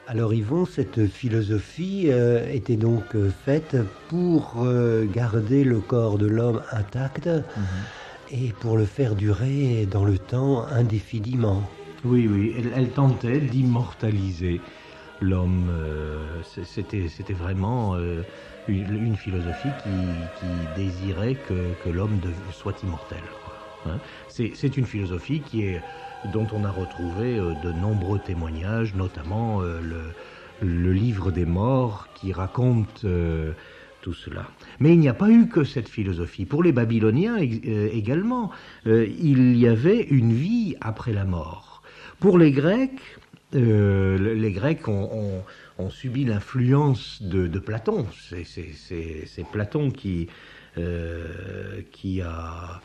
Alors Yvon, cette philosophie était donc faite pour garder le corps de l'homme intact et pour le faire durer dans le temps indéfiniment. Oui, oui, elle tentait d'immortaliser l'homme. C'était vraiment une philosophie qui désirait que l'homme soit immortel. Hein. C'est une philosophie dont on a retrouvé de nombreux témoignages, notamment le livre des morts qui raconte tout cela. Mais il n'y a pas eu que cette philosophie. Pour les Babyloniens également, il y avait une vie après la mort. Pour les Grecs ont subi l'influence de Platon. C'est Platon qui a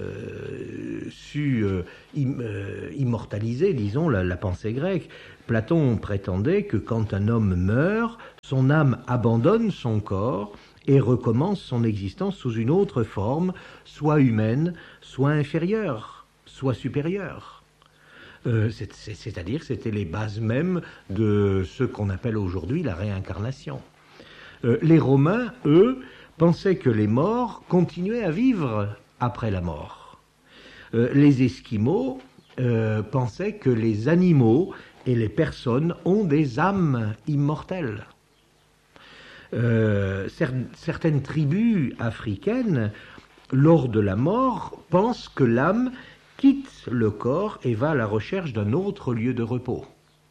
su immortaliser, disons, la pensée grecque. Platon prétendait que quand un homme meurt, son âme abandonne son corps et recommence son existence sous une autre forme, soit humaine, soit inférieure, soit supérieure. C'est-à-dire c'était les bases mêmes de ce qu'on appelle aujourd'hui la réincarnation. Les Romains, eux, pensaient que les morts continuaient à vivre après la mort. Les Esquimaux pensaient que les animaux et les personnes ont des âmes immortelles. Certaines tribus africaines, lors de la mort, pensent que l'âme quitte le corps et va à la recherche d'un autre lieu de repos.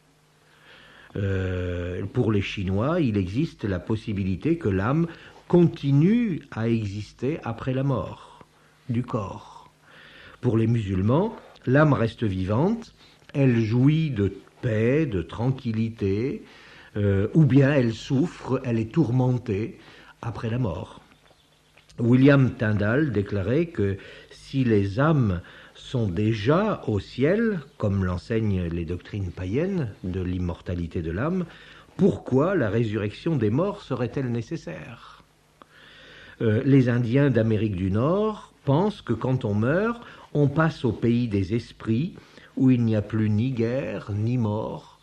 Pour les Chinois, il existe la possibilité que l'âme continue à exister après la mort du corps. Pour les musulmans, l'âme reste vivante, elle jouit de paix, de tranquillité, ou bien elle souffre, elle est tourmentée après la mort. William Tyndall déclarait que si les âmes sont déjà au ciel, comme l'enseignent les doctrines païennes de l'immortalité de l'âme, pourquoi la résurrection des morts serait-elle nécessaire ? Les Indiens d'Amérique du Nord pensent que quand on meurt, on passe au pays des esprits, où il n'y a plus ni guerre, ni mort,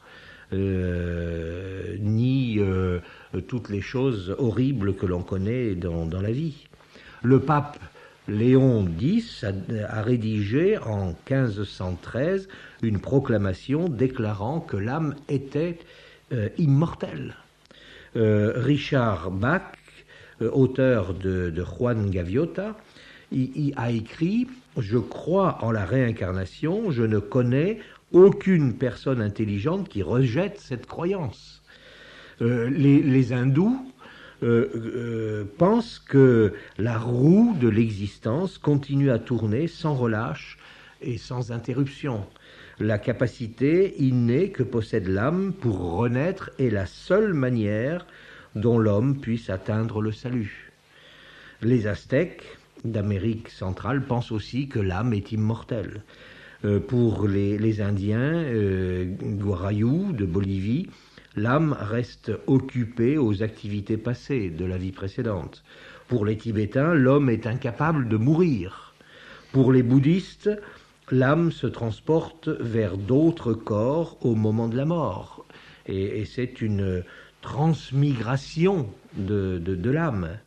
ni toutes les choses horribles que l'on connaît dans la vie. Le pape Léon X a rédigé en 1513 une proclamation déclarant que l'âme était immortelle. Richard Bach, auteur de Juan Gaviota, il a écrit « Je crois en la réincarnation, je ne connais aucune personne intelligente qui rejette cette croyance. » Les hindous pensent que la roue de l'existence continue à tourner sans relâche et sans interruption. La capacité innée que possède l'âme pour renaître est la seule manière dont l'homme puisse atteindre le salut. Les Aztèques d'Amérique centrale pensent aussi que l'âme est immortelle. Pour les Indiens Guarayou de Bolivie, l'âme reste occupée aux activités passées de la vie précédente. Pour les Tibétains, l'homme est incapable de mourir. Pour les bouddhistes, l'âme se transporte vers d'autres corps au moment de la mort. Et c'est une transmigration de l'âme.